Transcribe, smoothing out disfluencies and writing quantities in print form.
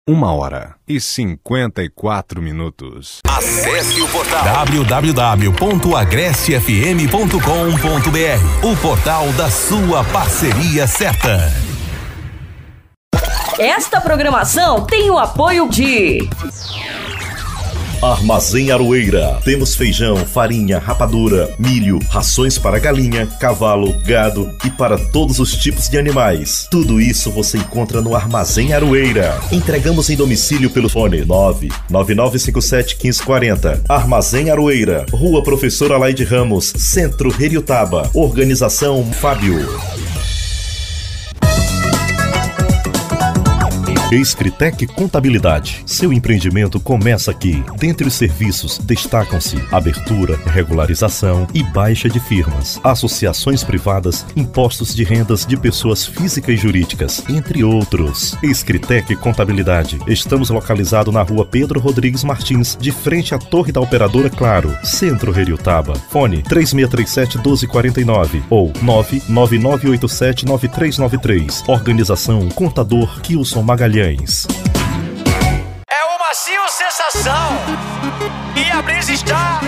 1h54. Acesse o portal www.agressefm.com.br, o portal da sua parceria certa. Esta programação tem o apoio de Armazém Aroeira. Temos feijão, farinha, rapadura, milho, rações para galinha, cavalo, gado e para todos os tipos de animais. Tudo isso você encontra no Armazém Aroeira. Entregamos em domicílio pelo fone 999571540. Armazém Aroeira, Rua Professor Alaide Ramos, Centro Heriotaba. Organização Fábio. Escritec Contabilidade. Seu empreendimento começa aqui. Dentre os serviços, destacam-se abertura, regularização e baixa de firmas, associações privadas, impostos de rendas de pessoas físicas e jurídicas, entre outros. Escritec Contabilidade. Estamos localizados na rua Pedro Rodrigues Martins, de frente à Torre da Operadora Claro, Centro Heriotaba. Fone 3637-1249 ou 99987-9393. Organização Contador Kilson Magalhães. É o macio sensação e a brisa está